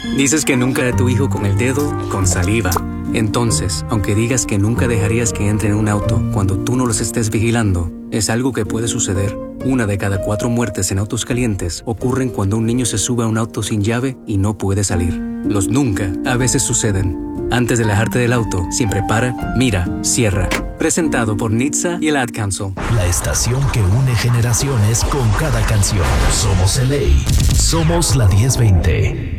Dices que nunca a tu hijo con el dedo, con saliva. Entonces, aunque digas que nunca dejarías que entre en un auto cuando tú no los estés vigilando, es algo que puede suceder. 1 de cada 4 muertes en autos calientes ocurren cuando un niño se sube a un auto sin llave y no puede salir. Los nunca a veces suceden. Antes de alejarte del auto, siempre para, mira, cierra. Presentado por NHTSA y el Ad Council. La estación que une generaciones con cada canción. Somos LA. Somos la 1020.